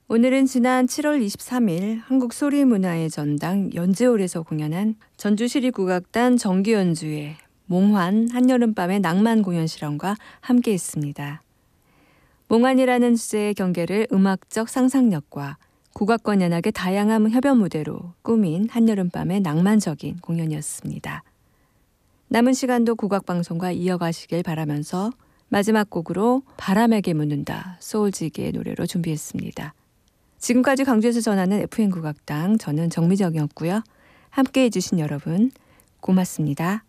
오늘은 지난 7월 23일 한국소리문화의 전당 연재홀에서 공연한 전주시립국악단 정기연주회 몽환 한여름밤의 낭만 공연 실험과 함께했습니다. 몽환이라는 주제의 경계를 음악적 상상력과 국악권 연악의 다양한 협연 무대로 꾸민 한여름밤의 낭만적인 공연이었습니다. 남은 시간도 국악방송과 이어가시길 바라면서 마지막 곡으로 바람에게 묻는다 소울지기의 노래로 준비했습니다. 지금까지 광주에서 전하는 FM 국악당, 저는 정미정이었고요. 함께해 주신 여러분 고맙습니다.